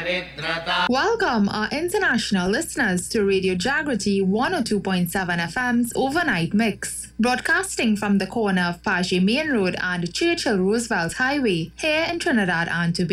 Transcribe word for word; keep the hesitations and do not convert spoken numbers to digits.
Welcome our international listeners to Radio Jagrati one oh two point seven F M's Overnight Mix, broadcasting from the corner of Paget Main Road and Churchill Roosevelt Highway here in Trinidad and Tobago.